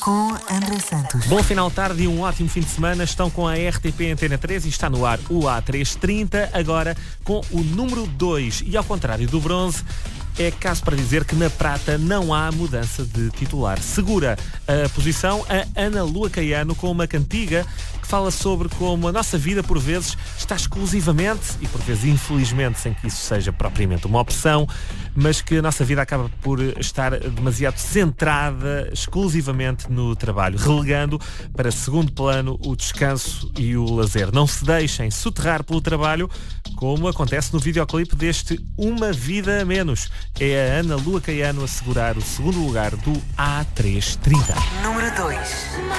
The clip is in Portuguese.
com André Santos. Bom final de tarde e um ótimo fim de semana. Estão com a RTP Antena 3 e está no ar o A330, agora com o número 2. E ao contrário do bronze, é caso para dizer que na prata não há mudança de titular. Segura a posição a Ana Lua Caiano com uma cantiga que fala sobre como a nossa vida por vezes está exclusivamente, e por vezes infelizmente sem que isso seja propriamente uma opção, mas que a nossa vida acaba por estar demasiado centrada exclusivamente no trabalho, relegando para segundo plano o descanso e o lazer. Não se deixem soterrar pelo trabalho, como acontece no videoclipe deste Uma Vida a Menos. É a Ana Lua Caiano a segurar o segundo lugar do A330. Número 2.